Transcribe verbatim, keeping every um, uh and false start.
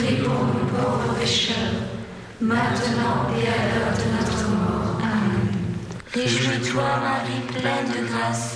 prie pour nous pauvres pécheurs, maintenant et à l'heure de notre mort. Amen. Réjouis-toi, Marie, pleine de grâce,